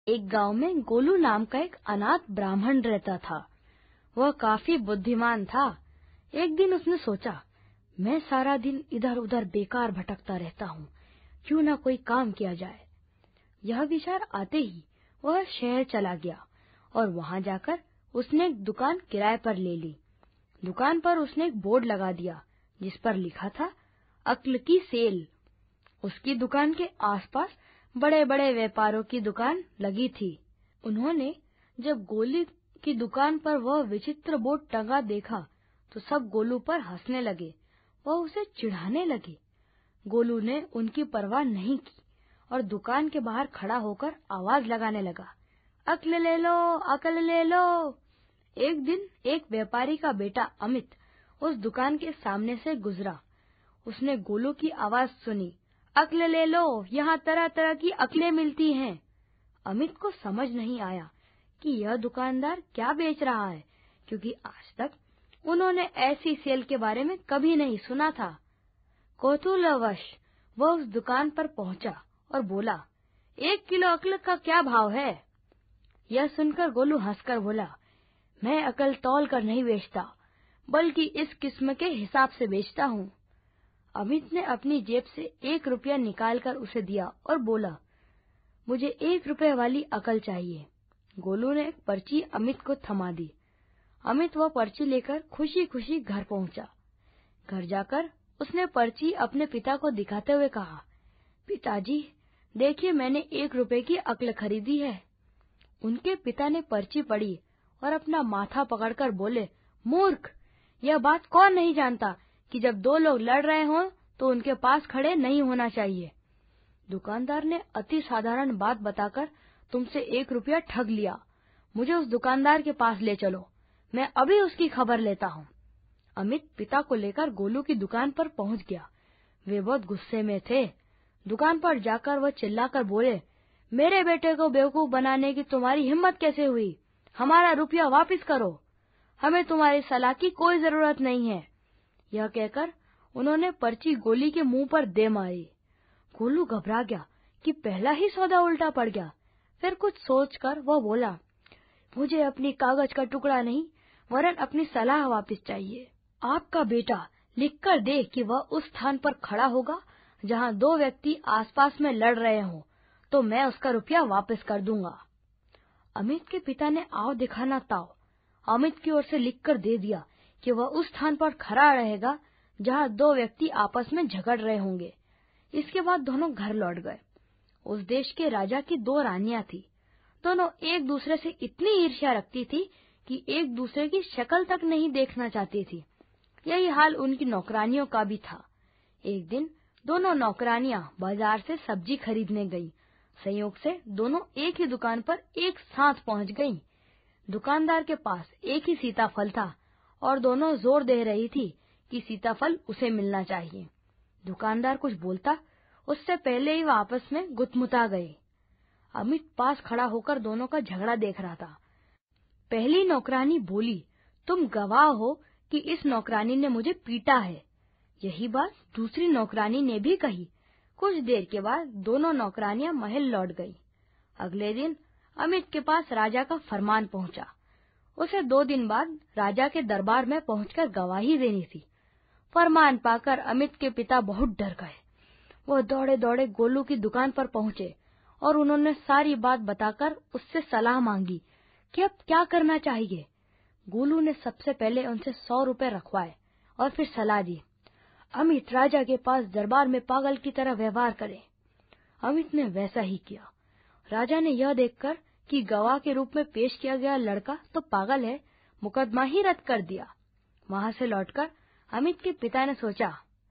एक गांव में गोलू नाम का एक अनाथ ब्राह्मण रहता था। वह काफी बुद्धिमान था। एक दिन उसने सोचा, मैं सारा दिन इधर उधर बेकार भटकता रहता हूँ, क्यों न कोई काम किया जाए। यह विचार आते ही वह शहर चला गया और वहां जाकर उसने एक दुकान किराए पर ले ली। दुकान पर उसने एक बोर्ड लगा दिया जिस पर लिखा था, अक्ल की सेल। उसकी दुकान के आसपास बड़े बड़े व्यापारों की दुकान लगी थी। उन्होंने जब गोलू की दुकान पर वह विचित्र बोर्ड टंगा देखा तो सब गोलू पर हंसने लगे। वह उसे चिढ़ाने लगे। गोलू ने उनकी परवाह नहीं की और दुकान के बाहर खड़ा होकर आवाज लगाने लगा, अक्ल ले लो, अक्ल ले लो। एक दिन एक व्यापारी का बेटा अमित उस दुकान के सामने से गुजरा। उसने गोलू की आवाज सुनी, अक्ल ले लो, यहाँ तरह तरह की अक्लें मिलती हैं। अमित को समझ नहीं आया कि यह दुकानदार क्या बेच रहा है, क्योंकि आज तक उन्होंने ऐसी सेल के बारे में कभी नहीं सुना था। कौतूहलवश वह उस दुकान पर पहुंचा और बोला, 1 किलो अक्ल का क्या भाव है? यह सुनकर गोलू हंसकर बोला, मैं अक्ल तौल कर नहीं बेचता, बल्कि इस किस्म के हिसाब से बेचता हूँ। अमित ने अपनी जेब से 1 रुपया निकालकर उसे दिया और बोला, मुझे 1 रुपये वाली अकल चाहिए। गोलू ने एक पर्ची अमित को थमा दी। अमित वह पर्ची लेकर खुशी खुशी घर पहुंचा। घर जाकर उसने पर्ची अपने पिता को दिखाते हुए कहा, पिताजी, देखिए मैंने 1 रुपये की अक्ल खरीदी है। उनके पिता ने पर्ची पढ़ी और अपना माथा पकड़कर बोले, मूर्ख, यह बात कौन नहीं जानता कि जब 2 लोग लड़ रहे हों तो उनके पास खड़े नहीं होना चाहिए। दुकानदार ने अति साधारण बात बताकर तुमसे 1 रुपया ठग लिया। मुझे उस दुकानदार के पास ले चलो, मैं अभी उसकी खबर लेता हूँ। अमित पिता को लेकर गोलू की दुकान पर पहुंच गया। वे बहुत गुस्से में थे। दुकान पर जाकर वह चिल्लाकर बोले, मेरे बेटे को बेवकूफ बनाने की तुम्हारी हिम्मत कैसे हुई? हमारा रुपया वापस करो, हमें तुम्हारी सलाह की कोई जरूरत नहीं है। यह कहकर उन्होंने पर्ची गोली के मुंह पर दे मारी। गोलू घबरा गया कि पहला ही सौदा उल्टा पड़ गया। फिर कुछ सोचकर वह बोला, मुझे अपनी कागज का टुकड़ा नहीं, वरन अपनी सलाह वापस चाहिए। आपका बेटा लिखकर दे कि वह उस स्थान पर खड़ा होगा जहां 2 व्यक्ति आसपास में लड़ रहे हों, तो मैं उसका रुपया वापस कर दूंगा। अमित के पिता ने आव दिखाना ताव अमित की ओर से लिखकर दे दिया कि वह उस स्थान पर खड़ा रहेगा जहां 2 व्यक्ति आपस में झगड़ रहे होंगे। इसके बाद दोनों घर लौट गए। उस देश के राजा की 2 रानियां थी। दोनों एक दूसरे से इतनी ईर्ष्या रखती थी कि एक दूसरे की शक्ल तक नहीं देखना चाहती थी। यही हाल उनकी नौकरानियों का भी था। एक दिन दोनों नौकरानियां बाजार से सब्जी खरीदने गईं। संयोग से दोनों एक ही दुकान पर एक साथ पहुंच गईं। दुकानदार के पास एक ही सीताफल था और दोनों जोर दे रही थी कि सीताफल उसे मिलना चाहिए। दुकानदार कुछ बोलता उससे पहले ही वह आपस में गुतमुता गए। अमित पास खड़ा होकर दोनों का झगड़ा देख रहा था। पहली नौकरानी बोली, तुम गवाह हो कि इस नौकरानी ने मुझे पीटा है। यही बात दूसरी नौकरानी ने भी कही। कुछ देर के बाद दोनों नौकरानियां महल लौट गईं। अगले दिन अमित के पास राजा का फरमान पहुंचा। उसे 2 दिन बाद राजा के दरबार में पहुंचकर गवाही देनी थी। फरमान पाकर अमित के पिता बहुत डर गए। वह दौड़े दौड़े गोलू की दुकान पर पहुंचे और उन्होंने सारी बात बताकर उससे सलाह मांगी कि अब क्या करना चाहिए। गोलू ने सबसे पहले उनसे 100 रुपए रखवाए और फिर सलाह दी, अमित राजा के पास दरबार में पागल की तरह व्यवहार करे। अमित ने वैसा ही किया। राजा ने यह देखकर कि गवाह के रूप में पेश किया गया लड़का तो पागल है, मुकदमा ही रद्द कर दिया। वहां से लौटकर अमित के पिता ने सोचा,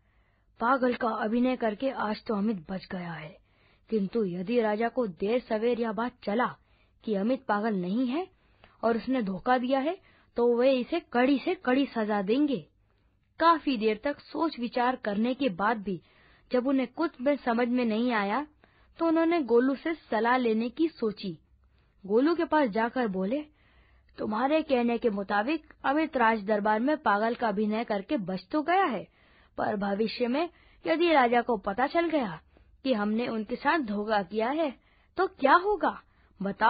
पागल का अभिनय करके आज तो अमित बच गया है, किंतु यदि राजा को देर सवेर यह बात चला कि अमित पागल नहीं है और उसने धोखा दिया है, तो वे इसे कड़ी से कड़ी सजा देंगे। काफी देर तक सोच विचार करने के बाद भी जब उन्हें कुछ भी समझ में नहीं आया, तो उन्होंने गोलू से सलाह लेने की सोची। गोलू के पास जाकर बोले, तुम्हारे कहने के मुताबिक अमित राज दरबार में पागल का अभिनय करके बच तो गया है, पर भविष्य में यदि राजा को पता चल गया कि हमने उनके साथ धोखा किया है, तो क्या होगा? बता